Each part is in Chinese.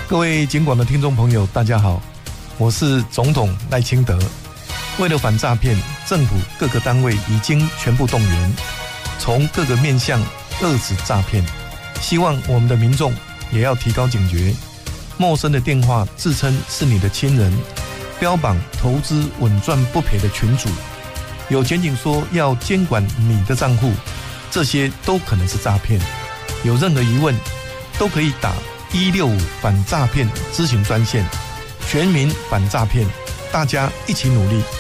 各位警广的听众朋友，大家好，我是总统赖清德。为了反诈骗，政府各个单位已经全部动员，从各个面向遏止诈骗。希望我们的民众也要提高警觉，陌生的电话自称是你的亲人，标榜投资稳赚不赔的群组，有检警说要监管你的账户，这些都可能是诈骗。有任何疑问，都可以打165反诈骗咨询专线，全民反诈骗，大家一起努力。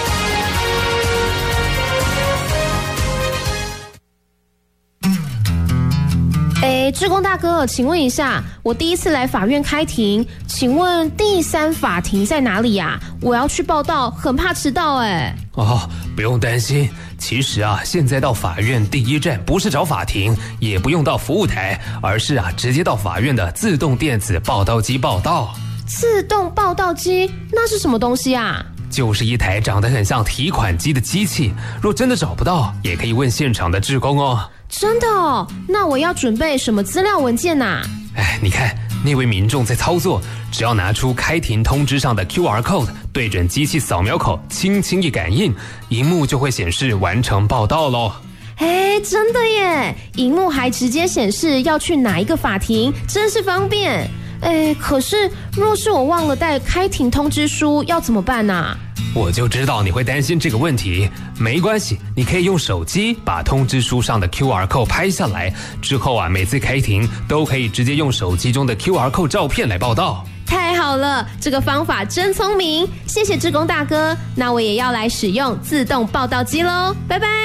志工大哥，请问一下，我第一次来法院开庭，请问第3法庭在哪里呀？我要去报到，很怕迟到不用担心，其实现在到法院第一站不是找法庭，也不用到服务台，而是直接到法院的自动电子报到机报到。 自动报到机那是什么东西啊？ 就是一台长得很像提款机的机器，若真的找不到，也可以问现场的志工哦。 真的哦？那我要准备什么资料文件啊？ 你看那位民众在操作，只要拿出开庭通知上的 QR code， 对准机器扫描口，轻轻一感应，荧幕就会显示完成报到咯。 真的耶！荧幕还直接显示要去哪一个法庭，真是方便。可是若是我忘了带开庭通知书，要怎么办啊？ 我就知道你会担心这个问题，没关系，你可以用手机把通知书上的 QR code 拍下来，之后每次开庭都可以直接用手机中的 QR code 照片来报到。 太好了，这个方法真聪明，谢谢志工大哥，那我也要来使用自动报到机咯，拜拜。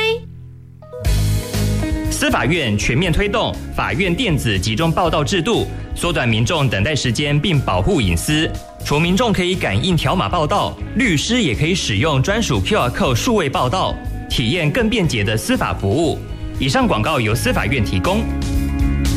司法院全面推动法院电子集中报到制度，缩短民众等待时间并保护隐私。除民众可以感应条码报到，律师也可以使用专属 QR code 数位报到，体验更便捷的司法服务。以上广告由司法院提供。